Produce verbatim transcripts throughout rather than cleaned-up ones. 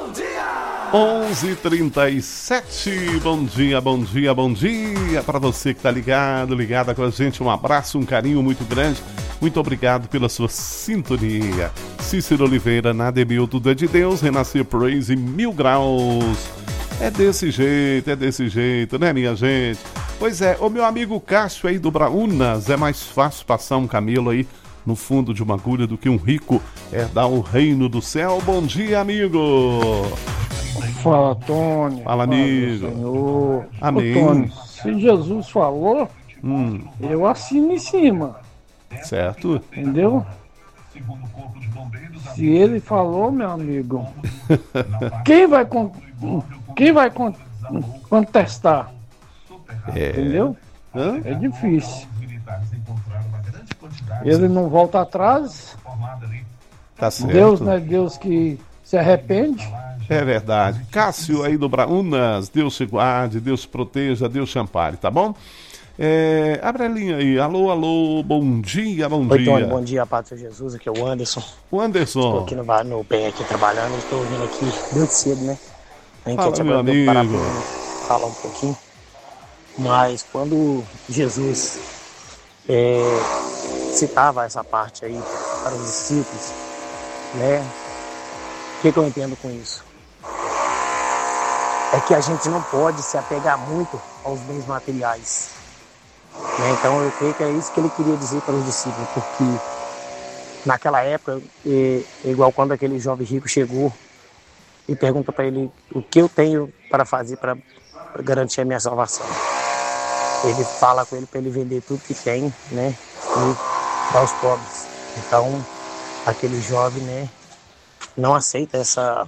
onze e trinta e sete, bom dia, bom dia, bom dia para você que tá ligado, ligada com a gente, um abraço, um carinho muito grande, muito obrigado pela sua sintonia. Cícero Oliveira, na Ademil, tudo é de Deus, Renascer Praise, mil graus, é desse jeito, é desse jeito, né minha gente? Pois é, o meu amigo Cássio aí do Braunas, é mais fácil passar um camelo aí no fundo de uma agulha do que um rico herdar o reino do céu. Bom dia, amigo! Fala, Tony. Fala, amigo. Senhor. Amém. Ô, Tony, se Jesus falou, hum. eu assino em cima. Certo? Entendeu? Se ele falou, meu amigo, quem vai, con- quem vai con- contestar? É. Entendeu? Hã? É difícil. Ele não volta atrás. Tá certo. Deus não é Deus que se arrepende. É verdade. Cássio aí do Braunas, Deus te guarde, Deus te proteja, Deus te ampare, tá bom? É, abre a linha aí. Alô, alô, bom dia, bom Oi, dia. Tony, bom dia, Pátria Jesus, aqui é o Anderson. O Anderson. Estou aqui no, bar- no bem aqui trabalhando, estou vindo aqui muito cedo, né? A gente Fala, tinha meu amigo. parar pra falar um pouquinho. Mas quando Jesus é, citava essa parte aí para os discípulos, né? O que, que eu entendo com isso? É que a gente não pode se apegar muito aos bens materiais. Né? Então eu creio que é isso que ele queria dizer para os discípulos, porque naquela época, é, é igual quando aquele jovem rico chegou e pergunta para ele o que eu tenho para fazer para garantir a minha salvação. Ele fala com ele para ele vender tudo que tem, né, e dar aos pobres. Então aquele jovem, né, não aceita essa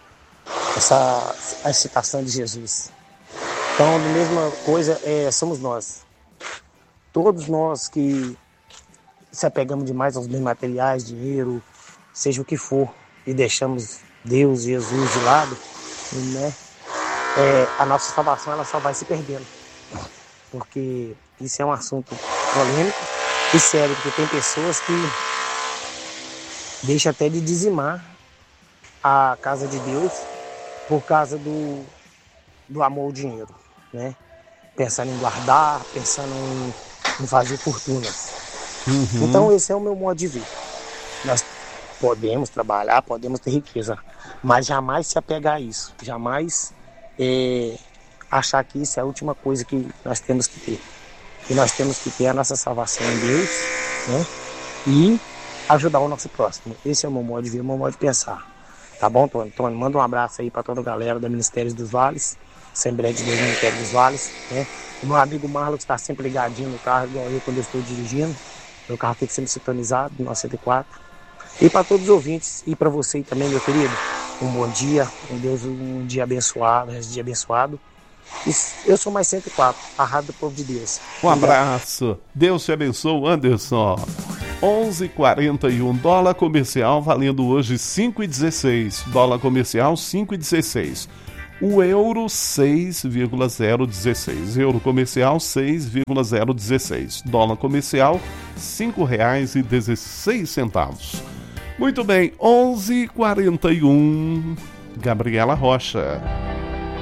essa a citação de Jesus. Então, a mesma coisa é, somos nós. Todos nós que se apegamos demais aos bens materiais, dinheiro, seja o que for, e deixamos Deus, Jesus de lado, né, é, a nossa salvação ela só vai se perdendo. Porque isso é um assunto polêmico e sério, porque tem pessoas que deixam até de dizimar a casa de Deus por causa do, do amor ao dinheiro, né? Pensando em guardar, pensando em, em fazer fortunas. Uhum. Então esse é o meu modo de ver. Nós podemos trabalhar, podemos ter riqueza, mas jamais se apegar a isso, jamais é, achar que isso é a última coisa que nós temos que ter. E nós temos que ter a nossa salvação em Deus, né? E ajudar o nosso próximo. Esse é o meu modo de ver, o meu modo de pensar. Tá bom, Tony? Tony, manda um abraço aí para toda a galera da Ministério dos Vales, Assembleia de Deus Ministério dos Vales, né? O meu amigo Marlon, que está sempre ligadinho no carro, igual eu quando eu estou dirigindo. Meu carro tem que ser sintonizado, no cento e quatro. E para todos os ouvintes, e para você também, meu querido, um bom dia, um Deus, um dia abençoado, um dia abençoado. E eu sou mais cento e quatro, a Rádio do Povo de Deus. Um abraço. Deus te abençoe, Anderson. onze e quarenta e um, dólar comercial valendo hoje cinco e dezesseis. Dólar comercial cinco e dezesseis. O euro seis vírgula zero dezesseis. Euro comercial seis vírgula zero dezesseis. Dólar comercial cinco reais e dezesseis centavos. Muito bem, onze e quarenta e um. Gabriela Rocha.